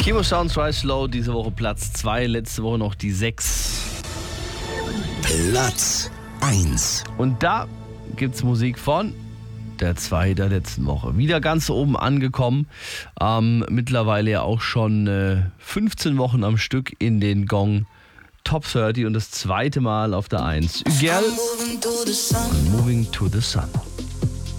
Chemo Sounds Rise Slow, diese Woche Platz 2, letzte Woche noch die 6. Platz 1. Und da gibt's Musik von der 2 der letzten Woche. Wieder ganz oben angekommen. Mittlerweile ja auch schon 15 Wochen am Stück in den Gong Top 30 und das zweite Mal auf der 1. Ugel, Moving to the Sun.